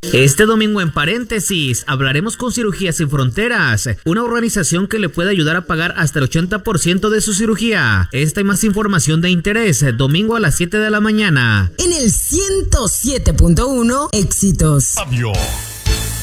Este domingo en Paréntesis hablaremos con Cirugía Sin Fronteras, una organización que le puede ayudar a pagar hasta el 80% de su cirugía. Esta y más información de interés, domingo a las 7 de la mañana. En el 107.1 Éxitos. Adiós.